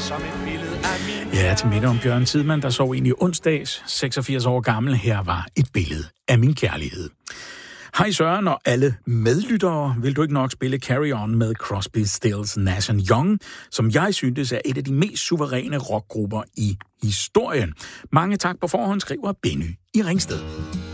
som et billede af min... Ja, til middag om Bjørn Tidemand, der sov egentlig onsdags, 86 år gammel. Her var et billede af min kærlighed. Hej Søren og alle medlyttere. Vil du ikke nok spille Carry On med Crosby, Stills, Nash & Young, som jeg syntes er et af de mest suveræne rockgrupper i historien. Mange tak på forhånd, skriver Benny i Ringsted.